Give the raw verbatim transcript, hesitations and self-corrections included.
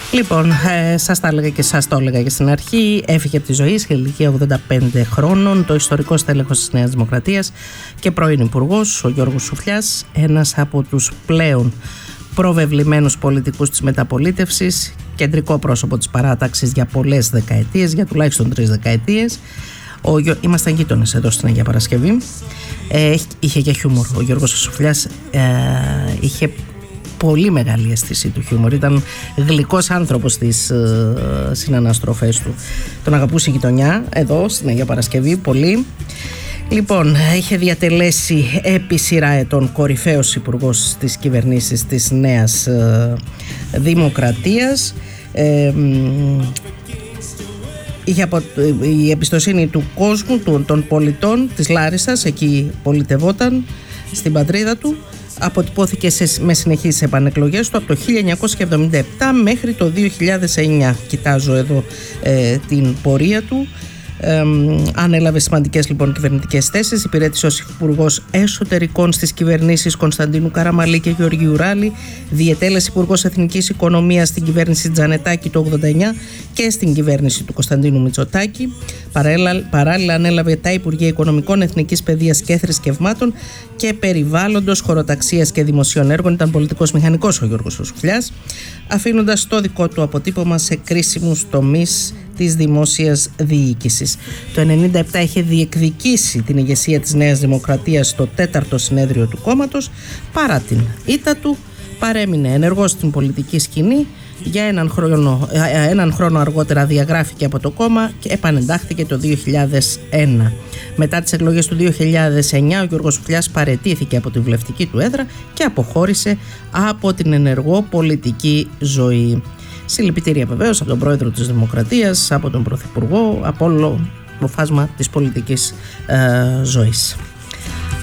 Λοιπόν, ε, σας τα έλεγα και σας το έλεγα και στην αρχή. Έφυγε από τη ζωή σε ηλικία ογδόντα πέντε χρόνων το ιστορικό στέλεχος της Νέας Δημοκρατίας και πρώην υπουργός, ο Γιώργος Σουφλιάς, ένας από τους πλέον προβεβλημένους πολιτικούς της μεταπολίτευσης, κεντρικό πρόσωπο της παράταξης για πολλές δεκαετίες, για τουλάχιστον τρεις δεκαετίες. Ο, ήμασταν γείτονες εδώ στην Αγία Παρασκευή. Ε, είχε και χιούμορ. Ο Γιώργος Σουφλιάς ε, είχε πολύ μεγάλη αίσθηση του χιούμορ. Ήταν γλυκός άνθρωπος στις ε, συναναστροφές του. Τον αγαπούσε η γειτονιά εδώ στην Αγία Παρασκευή πολύ. Λοιπόν, είχε διατελέσει επί σειρά ετών κορυφαίος υπουργός της κυβερνήσης της Νέας ε, Δημοκρατίας. Ε, είχε από, η εμπιστοσύνη του κόσμου, του, των πολιτών της Λάρισσας, εκεί πολιτευόταν στην πατρίδα του. Αποτυπώθηκε σε, με συνεχείς επανεκλογές του από το χίλια εννιακόσια εβδομήντα επτά μέχρι το δύο χιλιάδες εννιά. Κοιτάζω εδώ ε, την πορεία του. Ε, ανέλαβε σημαντικές λοιπόν κυβερνητικές θέσεις. Υπηρέτησε ως υπουργός εσωτερικών στις κυβερνήσεις Κωνσταντίνου Καραμαλή και Γεωργίου Ράλη. Διετέλεσε υπουργός εθνικής οικονομίας στην κυβέρνηση Τζανετάκη το ογδόντα εννιά και στην κυβέρνηση του Κωνσταντίνου Μητσοτάκη. Παράλληλα, παράλληλα ανέλαβε τα Υπουργεία Οικονομικών, Εθνικής Παιδείας και Θρησκευμάτων και Περιβάλλοντος, Χωροταξίας και Δημοσίων Έργων. Ήταν πολιτικός μηχανικός ο Γιώργος Σουφλιάς, αφήνοντας το δικό του αποτύπωμα σε κρίσιμους τομείς της δημόσιας διοίκησης. Το ενενήντα επτά είχε διεκδικήσει την ηγεσία της Νέας Δημοκρατίας στο τέταρτο συνέδριο του κόμματος. Παρά την ήττα του, παρέμεινε ενεργός στην πολιτική σκηνή. Για έναν χρόνο, έναν χρόνο αργότερα διαγράφηκε από το κόμμα και επανεντάχθηκε το δύο χιλιάδες ένα. Μετά τις εκλογές του δύο χιλιάδες εννιά ο Γιώργος Σουφλιάς παραιτήθηκε από τη βουλευτική του έδρα και αποχώρησε από την ενεργό πολιτική ζωή. Συλληπιτήρια βεβαίως από τον πρόεδρο της Δημοκρατίας, από τον πρωθυπουργό, από όλο το φάσμα της πολιτικής ε, ζωής.